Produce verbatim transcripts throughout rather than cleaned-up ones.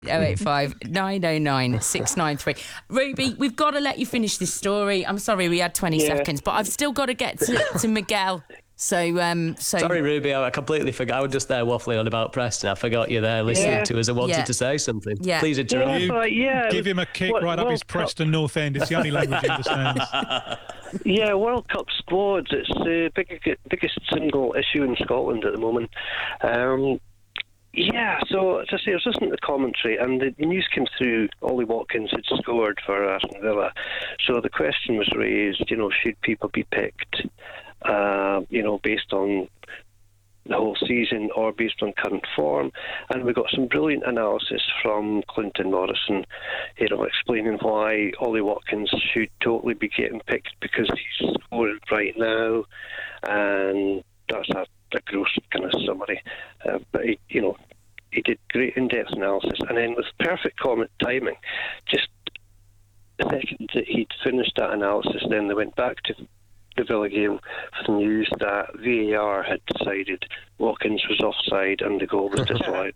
oh eight five, nine oh nine, six nine three. Ruby, we've got to let you finish this story. I'm sorry we had twenty Yeah. seconds, but I've still got to get to, to Miguel. So, um, so Sorry, Ruby, I completely forgot. I was just there waffling on about Preston. I forgot you there listening Yeah. to us. I wanted Yeah. to say something. Yeah. Please interrupt. Yeah, You but yeah, Give him a kick Wo- right up his World Cup- Preston North End. It's the only language he understands. Yeah, World Cup squads. It's the big, biggest single issue in Scotland at the moment. Um, yeah, so as I say, I was listening to the commentary, and the news came through. Ollie Watkins had scored for Aston Villa, so the question was raised. You know, should people be picked? Uh, you know, based on the whole season or based on current form, and we got some brilliant analysis from Clinton Morrison, you know, explaining why Ollie Watkins should totally be getting picked because he's scoring right now, and that's a, a gross kind of summary. Uh, but he, you know, he did great in-depth analysis, and then with perfect comment timing, just the second that he'd finished that analysis, then they went back to the Villa game for the news that V A R had decided Watkins was offside and the goal was disallowed.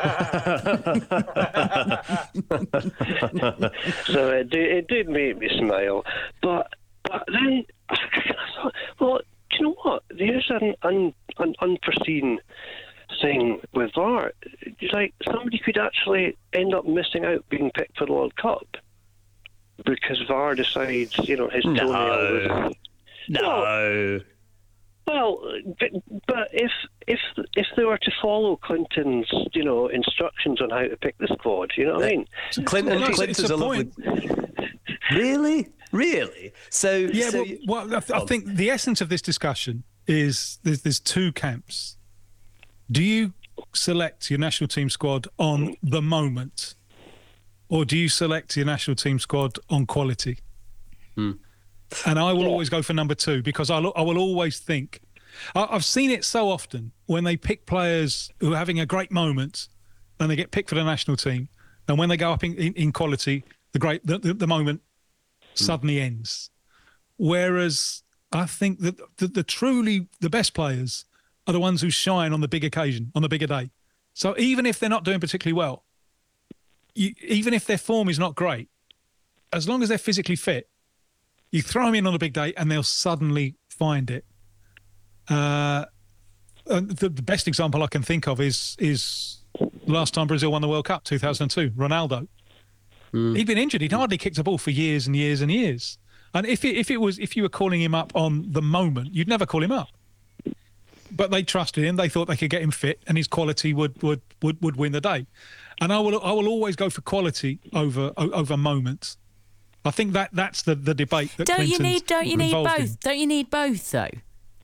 So it did, it did make me smile. But, but then I thought, well, do you know what? There's an, un, an unforeseen thing with V A R. It's like somebody could actually end up missing out being picked for the World Cup because V A R decides, you know, his No. toenail was... No. Well, but, but if if if they were to follow Clinton's, you know, instructions on how to pick the squad, you know what I mean? Clinton, No, it's- Clinton's it's a a lovely. point. Really? Really? So. Yeah, so well, you- well I, th- I think the essence of this discussion is there's, there's two camps. Do you select your national team squad on the moment, or do you select your national team squad on quality? Hmm. And I will always go for number two because I I will always think. I, I've seen it so often when they pick players who are having a great moment and they get picked for the national team, and when they go up in, in, in quality, the great the, the, the moment suddenly ends. Whereas I think that the, the truly the best players are the ones who shine on the big occasion, on the bigger day. So even if they're not doing particularly well, you, even if their form is not great, as long as they're physically fit, you throw them in on a big day and they'll suddenly find it. Uh, and the, the best example I can think of is is last time Brazil won the World Cup, two thousand two, Ronaldo. Mm. He'd been injured. He'd hardly kicked a ball for years and years and years. And if it, if it was if you were calling him up on the moment, you'd never call him up. But they trusted him. They thought they could get him fit, and his quality would would would, would win the day. And I will I will always go for quality over o- over moments. I think that that's the, the debate that don't you Clinton's need don't you need involved both? in. Don't you need both though?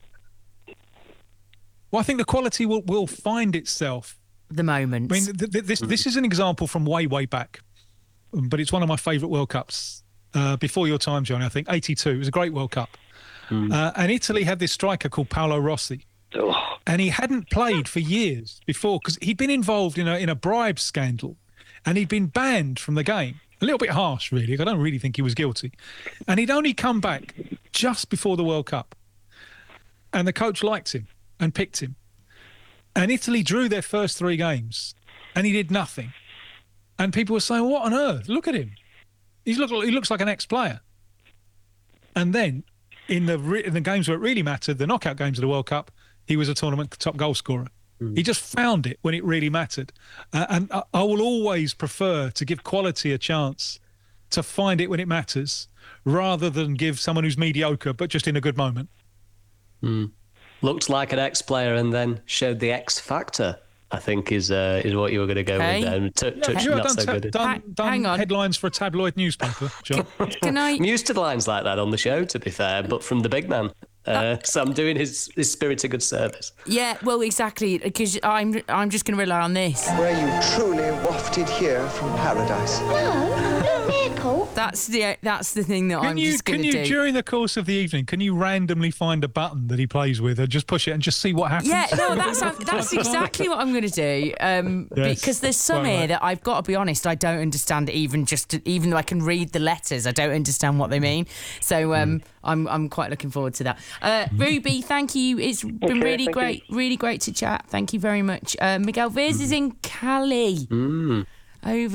Well, I think the quality will, will find itself. The moment. I mean, th- th- this this is an example from way way back, but it's one of my favourite World Cups. Uh, before your time, Johnny, I think eighty-two. It was a great World Cup, Mm. uh, and Italy had this striker called Paolo Rossi. Oh, And he hadn't played for years before because he'd been involved in a in a bribe scandal, and he'd been banned from the game. A little bit harsh, really. I don't really think he was guilty, and he'd only come back just before the World Cup. And the coach liked him and picked him, and Italy drew their first three games, and he did nothing. And people were saying, "What on earth? Look at him. He's look he looks like an ex-player." And then in the re- in the games where it really mattered, the knockout games of the World Cup, he was a tournament top goal scorer. Mm. He just found it when it really mattered. Uh, and I, I will always prefer to give quality a chance to find it when it matters rather than give someone who's mediocre but just in a good moment. Mm. Looked like an ex-player and then showed the X factor, I think is uh, is what you were going to go Hey. with there. And t- touch You not done, so ta- good. done, Ha- done hang on. headlines for a tabloid newspaper, John. Can I? I'm used to lines like that on the show, to be fair, but from the big man. Uh, so I'm doing his, his spirit a good service. Yeah, well, exactly. Because I'm I'm just going to rely on this. Were you truly wafted here from paradise? No, no vehicle. That's the that's the thing that Can I'm you, just going can to you, do. during the course of the evening, can you randomly find a button that he plays with and just push it and just see what happens? Yeah, no, that's that's exactly what I'm going to do. Um, Yes, because there's some quite here right. that I've got to be honest, I don't understand. Even just even though I can read the letters, I don't understand what they mean. So um, I'm I'm quite looking forward to that. Uh, Ruby, thank you. It's been Okay, really thank great, really great to chat. Thank you very much. Uh, Miguel Viers is in Cali. Mm. Over.